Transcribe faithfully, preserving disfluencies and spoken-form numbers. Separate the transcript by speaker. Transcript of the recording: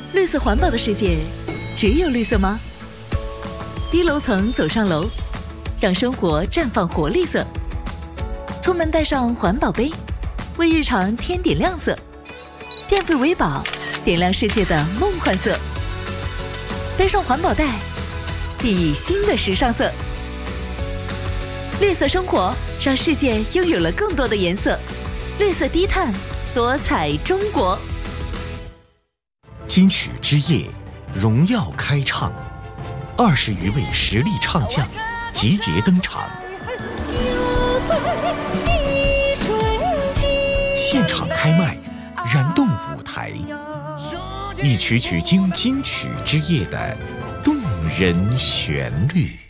Speaker 1: 绿色环保的世界，只有绿色吗？低楼层走上楼，让生活绽放活力色。出门带上环保杯，为日常添点亮色。电费为宝，点亮世界的梦幻色。背上环保袋，熠熠新的时尚色。绿色生活，让世界拥有了更多的颜色。绿色低碳，多彩中国。
Speaker 2: 金曲之夜，荣耀开唱，二十余位实力唱将集结登场，现场开麦，燃动舞台，一曲曲经金曲之夜的动人旋律。